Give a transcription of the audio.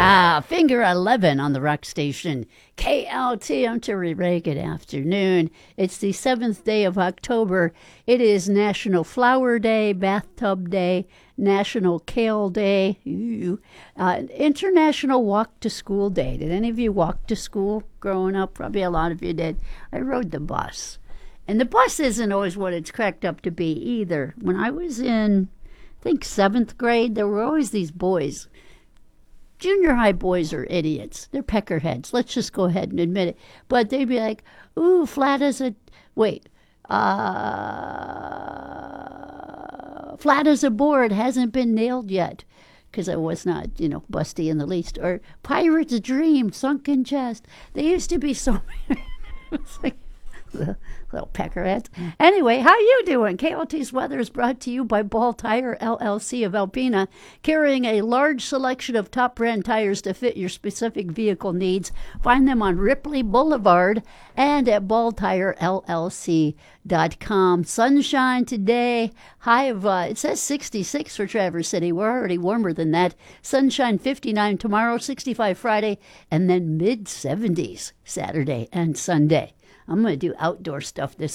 Finger 11 on the rock station. KLT, I'm Terry Ray. Good afternoon. It's the 7th day of October. It is National Flower Day, Bathtub Day, National Kale Day, International Walk to School Day. Did any of you walk to school growing up? Probably a lot of you did. I rode the bus. And the bus isn't always what it's cracked up to be either. When I was in, I think, 7th grade, there were always these boys. Junior high boys are idiots. They're peckerheads. Let's just go ahead and admit it. But they'd be like, ooh, flat as a board, hasn't been nailed yet. Because I was not, busty in the least. Or pirate's dream, sunken chest. They used to be so it's like, little peckerheads. Anyway, how you doing? KLT's weather is brought to you by Ball Tire LLC of Alpena, carrying a large selection of top brand tires to fit your specific vehicle needs. Find them on Ripley Boulevard and at balltirellc.com. Sunshine today. High of, it says 66 for Traverse City. We're already warmer than that. Sunshine 59 tomorrow, 65 Friday, and then mid-70s Saturday and Sunday. I'm going to do outdoor stuff this